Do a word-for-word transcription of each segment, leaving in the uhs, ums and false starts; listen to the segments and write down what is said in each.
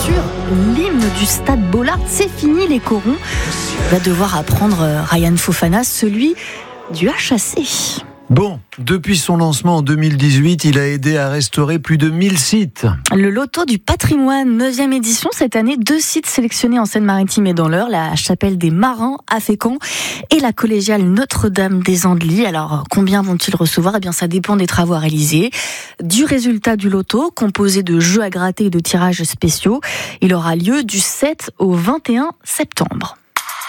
l'ouverture, l'hymne du stade Bollaert, c'est fini les corons. Va devoir apprendre Ryan Fofana, celui du H A C. Bon, depuis son lancement en deux mille dix-huit, il a aidé à restaurer plus de mille sites. Le loto du patrimoine, neuvième édition cette année, deux sites sélectionnés en Seine-Maritime et dans l'Eure, la chapelle des Marins à Fécamp et la collégiale Notre-Dame des Andelys. Alors, combien vont-ils recevoir ? Eh bien, ça dépend des travaux à réaliser, du résultat du loto, composé de jeux à gratter et de tirages spéciaux. Il aura lieu du sept au vingt et un septembre.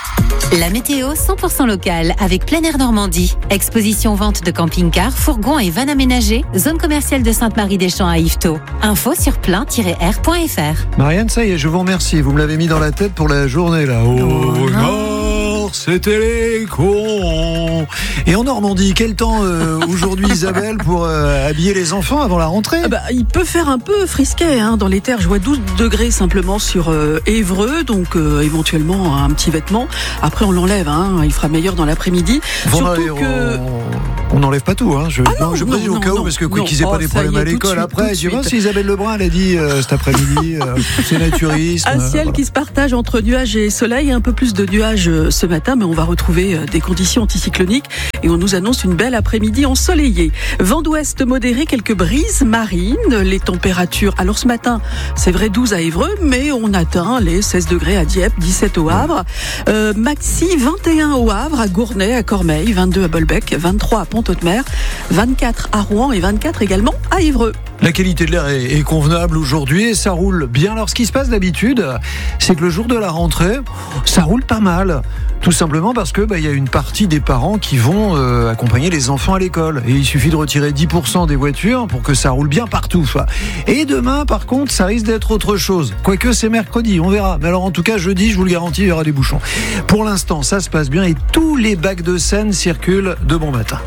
La météo cent pour cent locale avec Plein Air Normandie. Exposition vente de camping-cars, fourgons et vannes aménagées. Zone commerciale de Sainte-Marie-des-Champs à Yvetot. Info sur plein tiret air point f r. Marianne, ça y est, je vous remercie. Vous me l'avez mis dans la tête pour la journée là. Oh, oh non, c'était les cons. Et en Normandie, quel temps euh, aujourd'hui, Isabelle, pour euh, habiller les enfants avant la rentrée ? Ah bah, il peut faire un peu frisquet hein, dans les terres. Je vois douze degrés simplement sur euh, Évreux, donc euh, éventuellement un petit vêtement. Après, on l'enlève, hein, il fera meilleur dans l'après-midi. Bon, Surtout on, que... on n'enlève pas tout. Hein. Je, ah non, non, je non, précise au non, cas où, non, parce que non. qu'ils n'aient Oh, pas des ça problèmes y est, à l'école. suite, Après, je suite. si Isabelle Lebrun, elle a dit euh, cet après-midi, euh, c'est naturisme. Un ciel voilà. qui se partage entre nuages et soleil, un peu plus de nuages ce matin, mais on va retrouver des conditions anticycloniques et on nous annonce une belle après-midi ensoleillée. Vent d'ouest modéré, quelques brises marines, les températures. Alors ce matin, c'est vrai douze à Évreux, mais on atteint les seize degrés à Dieppe, dix-sept au Havre, euh, maxi vingt et un au Havre, à Gournay, à Cormeilles, vingt-deux à Bolbec, vingt-trois à Pont-Audemer, vingt-quatre à Rouen et vingt-quatre également à Évreux. La qualité de l'air est, est convenable aujourd'hui et ça roule bien. Alors ce qui se passe d'habitude, c'est que le jour de la rentrée, ça roule pas mal. Tout simplement parce que bah, y a une partie des parents qui vont euh, accompagner les enfants à l'école. Et il suffit de retirer dix pour cent des voitures pour que ça roule bien partout. Et demain, par contre, ça risque d'être autre chose. Quoique c'est mercredi, on verra. Mais alors en tout cas, jeudi, je vous le garantis, il y aura des bouchons. Pour l'instant, ça se passe bien et tous les bacs de Seine circulent de bon matin.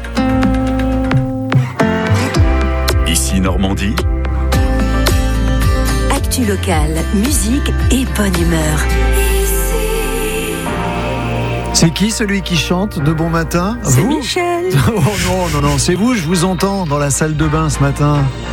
Ici Normandie. Actu locale, musique et bonne humeur. C'est qui celui qui chante de bon matin ? C'est vous ? Michel. Oh non, non, non, c'est vous, je vous entends dans la salle de bain ce matin.